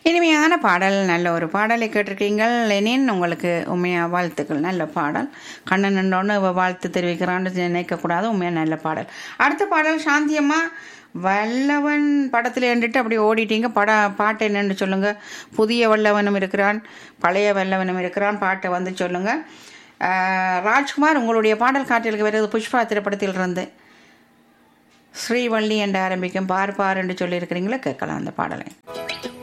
இனிமையான பாடல், நல்ல ஒரு பாடலை கேட்டிருக்கீங்கள் லெனின். உங்களுக்கு உண்மையாக வாழ்த்துக்கள். நல்ல பாடல். கண்ணன் நின்றோன்னு வாழ்த்து தெரிவிக்கிறான்னு நினைக்கக்கூடாது. உண்மையாக நல்ல பாடல். அடுத்த பாடல் சாந்தியம்மா வல்லவன் படத்தில் இருந்துட்டு அப்படி ஓடிட்டீங்க. பாட்டு என்னன்னு சொல்லுங்க. புதிய வல்லவனும் இருக்கிறான், பழைய வல்லவனும் இருக்கிறான். பாட்டை வந்து சொல்லுங்க. ராஜ்குமார், உங்களுடைய பாடல் காட்டிலுக்கு வருது புஷ்பா திரைப்படத்தில் இருந்து. ஸ்ரீவள்ளி என்று ஆரம்பிக்கும் பார் பார் என்று சொல்லியிருக்கிறீங்களா, கேட்கலாம் அந்த பாடலை.